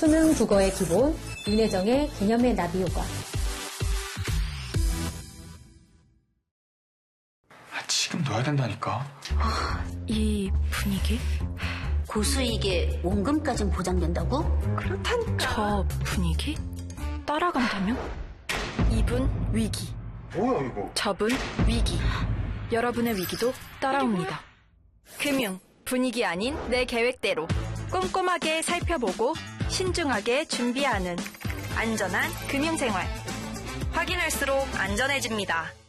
수능 국어의 기본, 윤혜정의 개념의 나비효과. 지금 넣어야 된다니까. 이 분위기? 고수익에 원금까진 보장된다고? 그렇다니까. 저 분위기? 따라간다면? 이분 위기. 뭐야 이거? 저분 위기. 여러분의 위기도 따라옵니다. 금융, 분위기 아닌 내 계획대로 꼼꼼하게 살펴보고 신중하게 준비하는 안전한 금융생활. 확인할수록 안전해집니다.